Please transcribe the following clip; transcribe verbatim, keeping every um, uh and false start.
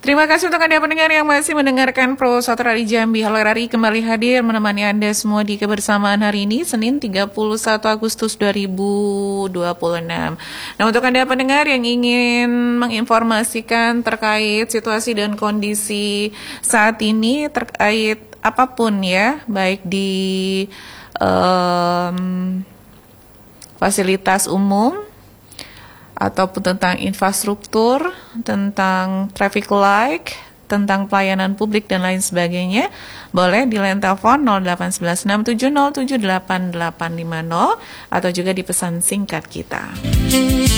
Terima kasih untuk Anda pendengar yang masih mendengarkan Pro Satra di Jambi. Halo R R I kembali hadir menemani Anda semua di kebersamaan hari ini, Senin tiga puluh satu Agustus dua ribu dua puluh enam. Nah, untuk Anda pendengar yang ingin menginformasikan terkait situasi dan kondisi saat ini, terkait apapun ya, baik di um, fasilitas umum, ataupun tentang infrastruktur, tentang traffic light, tentang pelayanan publik dan lain sebagainya, boleh di line telepon nol delapan satu satu enam tujuh nol tujuh delapan delapan lima nol atau juga di pesan singkat kita.